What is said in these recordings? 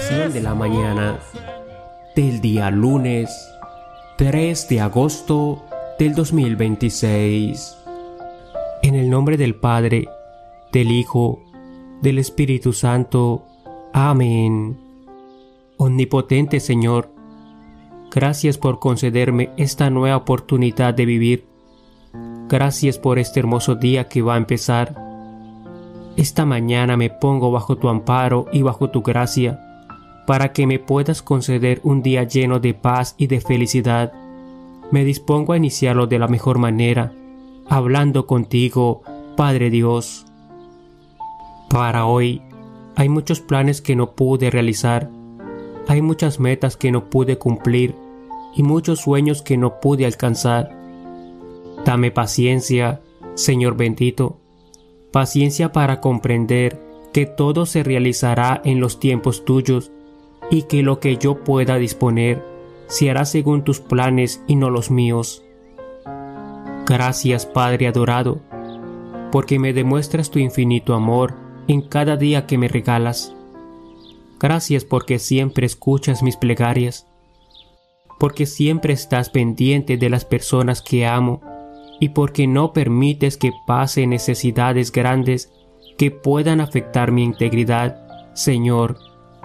Oración de la mañana del día lunes 3 de agosto del 2026. En el nombre del Padre, del Hijo, del Espíritu Santo. Amén. Omnipotente Señor, gracias por concederme esta nueva oportunidad de vivir. Gracias por este hermoso día que va a empezar. Esta mañana me pongo bajo tu amparo y bajo tu gracia, para que me puedas conceder un día lleno de paz y de felicidad. Me dispongo a iniciarlo de la mejor manera, hablando contigo, Padre Dios. Para hoy, hay muchos planes que no pude realizar, hay muchas metas que no pude cumplir y muchos sueños que no pude alcanzar. Dame paciencia, Señor bendito, paciencia para comprender que todo se realizará en los tiempos tuyos y que lo que yo pueda disponer se hará según tus planes y no los míos. Gracias, Padre adorado, porque me demuestras tu infinito amor en cada día que me regalas. Gracias porque siempre escuchas mis plegarias, porque siempre estás pendiente de las personas que amo y porque no permites que pase necesidades grandes que puedan afectar mi integridad, Señor.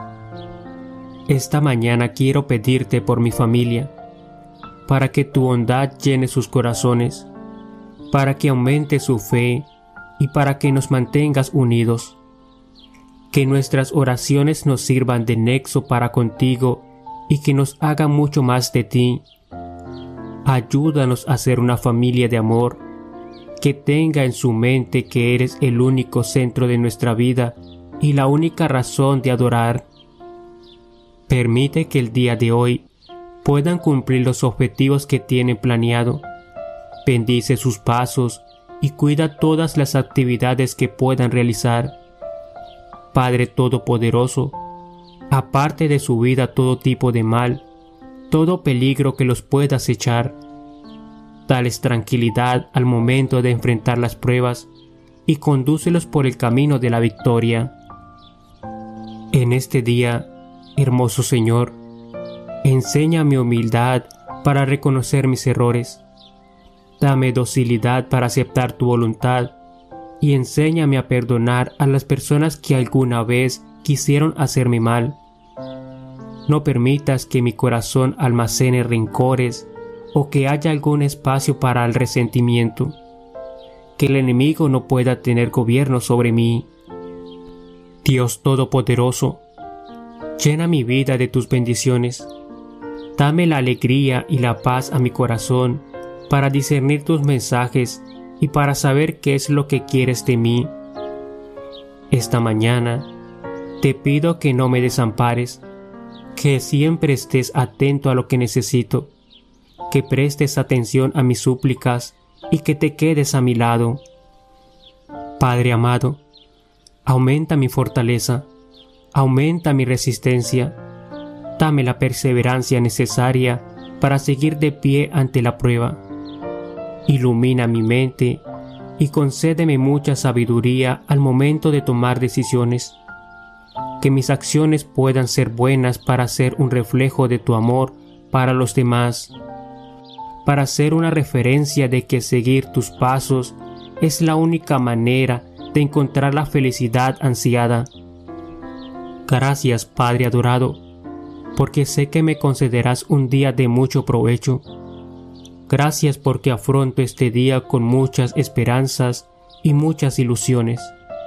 Esta mañana quiero pedirte por mi familia, para que tu bondad llene sus corazones, para que aumente su fe y para que nos mantengas unidos. Que nuestras oraciones nos sirvan de nexo para contigo y que nos hagan mucho más de ti. Ayúdanos a ser una familia de amor, que tenga en su mente que eres el único centro de nuestra vida y la única razón de adorar. Permite que el día de hoy puedan cumplir los objetivos que tienen planeado. Bendice sus pasos y cuida todas las actividades que puedan realizar. Padre Todopoderoso, aparte de su vida todo tipo de mal, todo peligro que los pueda acechar. Dales tranquilidad al momento de enfrentar las pruebas y condúcelos por el camino de la victoria. En este día, hermoso Señor, enséñame humildad para reconocer mis errores. Dame docilidad para aceptar tu voluntad y enséñame a perdonar a las personas que alguna vez quisieron hacerme mal. No permitas que mi corazón almacene rencores o que haya algún espacio para el resentimiento. Que el enemigo no pueda tener gobierno sobre mí. Dios Todopoderoso, llena mi vida de tus bendiciones. Dame la alegría y la paz a mi corazón para discernir tus mensajes y para saber qué es lo que quieres de mí. Esta mañana te pido que no me desampares, que siempre estés atento a lo que necesito, que prestes atención a mis súplicas y que te quedes a mi lado. Padre amado, aumenta mi fortaleza, aumenta mi resistencia, dame la perseverancia necesaria para seguir de pie ante la prueba. Ilumina mi mente y concédeme mucha sabiduría al momento de tomar decisiones. Que mis acciones puedan ser buenas para ser un reflejo de tu amor para los demás, para ser una referencia de que seguir tus pasos es la única manera de encontrar la felicidad ansiada. Gracias, Padre adorado, porque sé que me concederás un día de mucho provecho. Gracias porque afronto este día con muchas esperanzas y muchas ilusiones.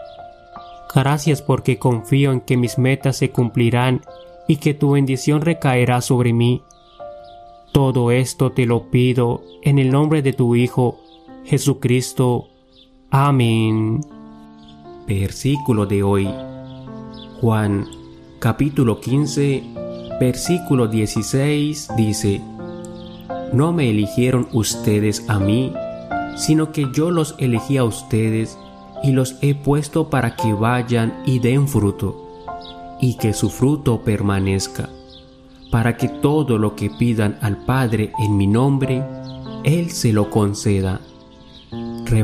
Gracias porque confío en que mis metas se cumplirán y que tu bendición recaerá sobre mí. Todo esto te lo pido en el nombre de tu Hijo, Jesucristo. Amén. Versículo de hoy. Juan, capítulo 15, versículo 16 dice: No me eligieron ustedes a mí, sino que yo los elegí a ustedes y los he puesto para que vayan y den fruto, y que su fruto permanezca, para que todo lo que pidan al Padre en mi nombre, Él se lo conceda.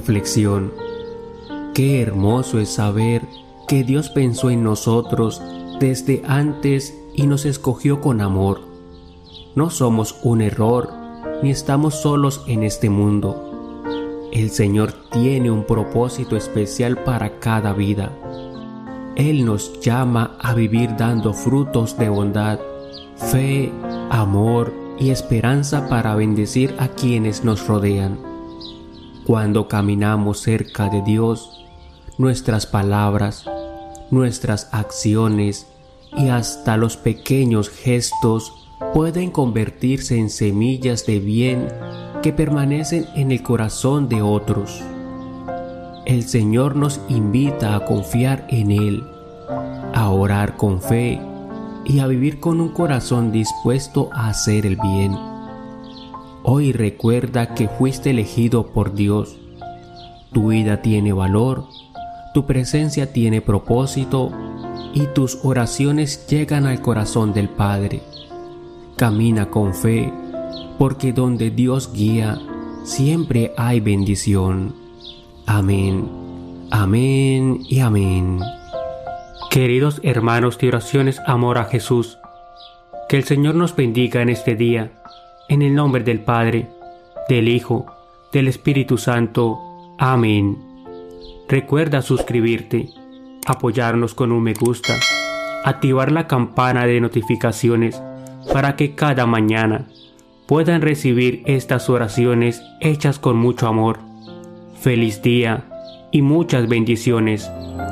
Reflexión. Qué hermoso es saber que Dios pensó en nosotros desde antes y nos escogió con amor. No somos un error, ni estamos solos en este mundo. El Señor tiene un propósito especial para cada vida. Él nos llama a vivir dando frutos de bondad, fe, amor y esperanza para bendecir a quienes nos rodean. Cuando caminamos cerca de Dios, nuestras palabras, nuestras acciones y hasta los pequeños gestos pueden convertirse en semillas de bien que permanecen en el corazón de otros. El Señor nos invita a confiar en Él, a orar con fe y a vivir con un corazón dispuesto a hacer el bien. Hoy recuerda que fuiste elegido por Dios. Tu vida tiene valor, tu presencia tiene propósito y tus oraciones llegan al corazón del Padre. Camina con fe, porque donde Dios guía, siempre hay bendición. Amén, amén y amén. Queridos hermanos de oraciones Amor a Jesús, que el Señor nos bendiga en este día, en el nombre del Padre, del Hijo, del Espíritu Santo. Amén. Recuerda suscribirte, apoyarnos con un me gusta, activar la campana de notificaciones para que cada mañana puedan recibir estas oraciones hechas con mucho amor. Feliz día y muchas bendiciones.